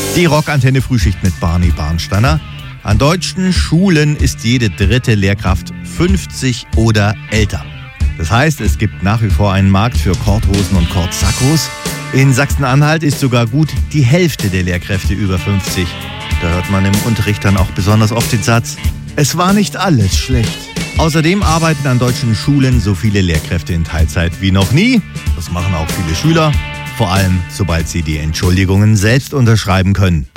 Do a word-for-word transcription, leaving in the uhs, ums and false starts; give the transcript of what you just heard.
Die Rockantenne Frühschicht mit Barney Barnsteiner. An deutschen Schulen ist jede dritte Lehrkraft fünfzig oder älter. Das heißt, es gibt nach wie vor einen Markt für Korthosen und Kortsackos. In Sachsen-Anhalt ist sogar gut die Hälfte der Lehrkräfte über fünfzig. Da hört man im Unterricht dann auch besonders oft den Satz: Es war nicht alles schlecht. Außerdem arbeiten an deutschen Schulen so viele Lehrkräfte in Teilzeit wie noch nie. Das machen auch viele Schüler. Vor allem, sobald sie die Entschuldigungen selbst unterschreiben können.